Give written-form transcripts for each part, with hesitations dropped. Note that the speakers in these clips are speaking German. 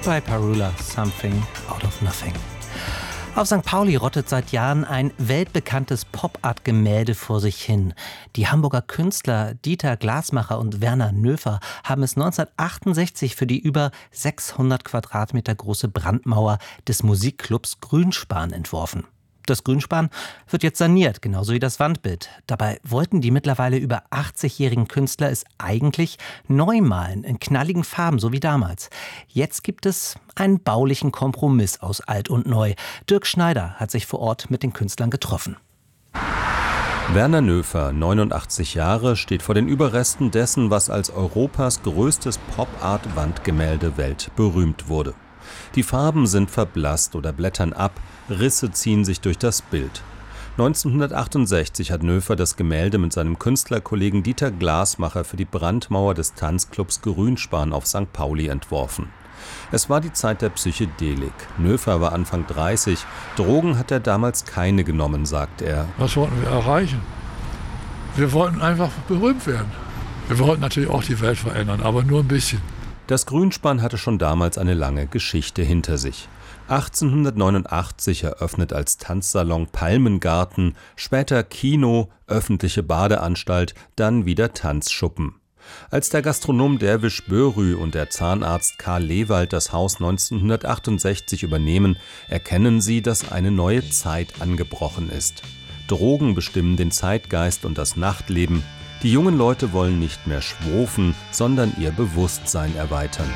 Goodbye Parula, Something Out of Nothing. Auf St. Pauli rottet seit Jahren ein weltbekanntes Pop-Art-Gemälde vor sich hin. Die Hamburger Künstler Dieter Glasmacher und Werner Noefer haben es 1968 für die über 600 Quadratmeter große Brandmauer des Musikclubs Grünspan entworfen. Das Grünspan wird jetzt saniert, genauso wie das Wandbild. Dabei wollten die mittlerweile über 80-jährigen Künstler es eigentlich neu malen, in knalligen Farben, so wie damals. Jetzt gibt es einen baulichen Kompromiss aus alt und neu. Dirk Schneider hat sich vor Ort mit den Künstlern getroffen. Werner Noefer, 89 Jahre, steht vor den Überresten dessen, was als Europas größtes Pop-Art-Wandgemälde weltberühmt wurde. Die Farben sind verblasst oder blättern ab, Risse ziehen sich durch das Bild. 1968 hat Noefer das Gemälde mit seinem Künstlerkollegen Dieter Glasmacher für die Brandmauer des Tanzclubs Grünspan auf St. Pauli entworfen. Es war die Zeit der Psychedelik. Noefer war Anfang 30. Drogen hat er damals keine genommen, sagt er. Was wollten wir erreichen? Wir wollten einfach berühmt werden. Wir wollten natürlich auch die Welt verändern, aber nur ein bisschen. Das Grünspan hatte schon damals eine lange Geschichte hinter sich. 1889 eröffnet als Tanzsalon Palmengarten, später Kino, öffentliche Badeanstalt, dann wieder Tanzschuppen. Als der Gastronom Derwisch Börü und der Zahnarzt Karl Lewald das Haus 1968 übernehmen, erkennen sie, dass eine neue Zeit angebrochen ist. Drogen bestimmen den Zeitgeist und das Nachtleben. Die jungen Leute wollen nicht mehr schwofen, sondern ihr Bewusstsein erweitern.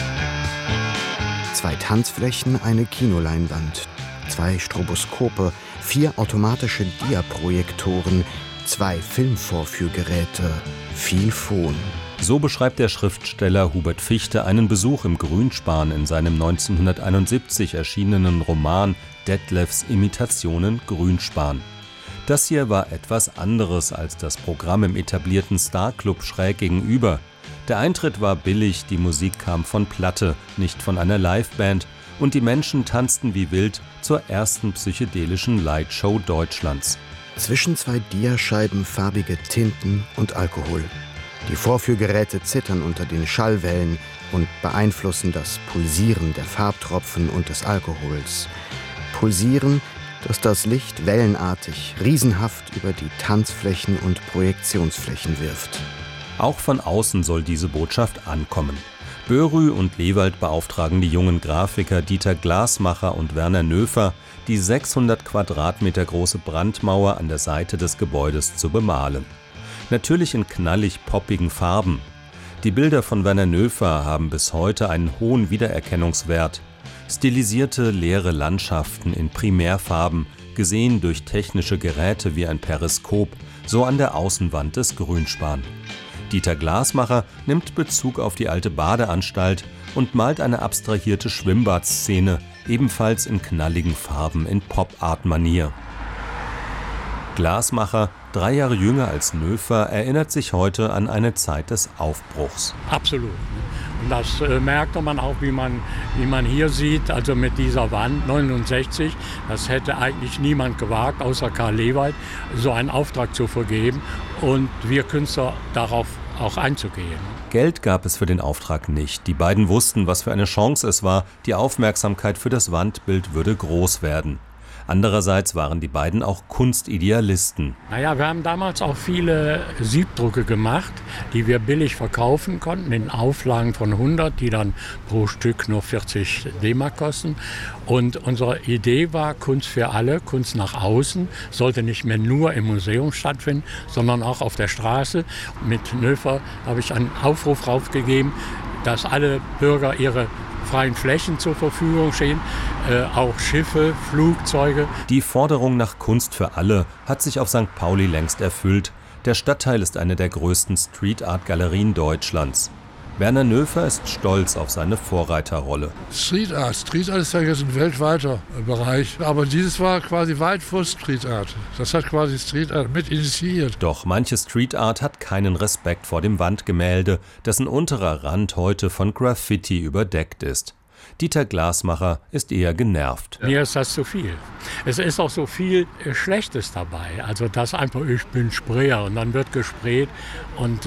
2 Tanzflächen, eine Kinoleinwand, 2 Stroboskope, 4 automatische Diaprojektoren, 2 Filmvorführgeräte, viel Fon. So beschreibt der Schriftsteller Hubert Fichte einen Besuch im Grünspan in seinem 1971 erschienenen Roman Detlefs Imitationen Grünspan. Das hier war etwas anderes als das Programm im etablierten Starclub schräg gegenüber. Der Eintritt war billig, die Musik kam von Platte, nicht von einer Liveband, und die Menschen tanzten wie wild zur ersten psychedelischen Lightshow Deutschlands. Zwischen 2 Diascheiben farbige Tinten und Alkohol. Die Vorführgeräte zittern unter den Schallwellen und beeinflussen das Pulsieren der Farbtropfen und des Alkohols. Pulsieren, dass das Licht wellenartig, riesenhaft über die Tanzflächen und Projektionsflächen wirft. Auch von außen soll diese Botschaft ankommen. Börü und Lewald beauftragen die jungen Grafiker Dieter Glasmacher und Werner Noefer, die 600 Quadratmeter große Brandmauer an der Seite des Gebäudes zu bemalen. Natürlich in knallig poppigen Farben. Die Bilder von Werner Noefer haben bis heute einen hohen Wiedererkennungswert. Stilisierte, leere Landschaften in Primärfarben, gesehen durch technische Geräte wie ein Periskop, so an der Außenwand des Grünspan. Dieter Glasmacher nimmt Bezug auf die alte Badeanstalt und malt eine abstrahierte Schwimmbadszene, ebenfalls in knalligen Farben in Pop-Art-Manier. Glasmacher, 3 Jahre jünger als Noefer, erinnert sich heute an eine Zeit des Aufbruchs. Absolut. Und das merkte man auch, wie man hier sieht, also mit dieser Wand 69. Das hätte eigentlich niemand gewagt, außer Karl Lewald, so einen Auftrag zu vergeben und wir Künstler darauf auch einzugehen. Geld gab es für den Auftrag nicht. Die beiden wussten, was für eine Chance es war. Die Aufmerksamkeit für das Wandbild würde groß werden. Andererseits waren die beiden auch Kunstidealisten. Naja, wir haben damals auch viele Siebdrucke gemacht, die wir billig verkaufen konnten, in Auflagen von 100, die dann pro Stück nur 40 D-Mark kosten. Und unsere Idee war, Kunst für alle, Kunst nach außen, sollte nicht mehr nur im Museum stattfinden, sondern auch auf der Straße. Mit Noefer habe ich einen Aufruf raufgegeben, dass alle Bürger ihre freien Flächen zur Verfügung stehen, auch Schiffe, Flugzeuge. Die Forderung nach Kunst für alle hat sich auf St. Pauli längst erfüllt. Der Stadtteil ist eine der größten Street-Art-Galerien Deutschlands. Werner Noefer ist stolz auf seine Vorreiterrolle. Street Art ist ja jetzt ein weltweiter Bereich, aber dieses war quasi weit vor Street Art. Das hat quasi Street Art mit initiiert. Doch manche Street Art hat keinen Respekt vor dem Wandgemälde, dessen unterer Rand heute von Graffiti überdeckt ist. Dieter Glasmacher ist eher genervt. Mir ist das zu viel. Es ist auch so viel Schlechtes dabei. Also das einfach, ich bin Sprayer und dann wird gesprayt und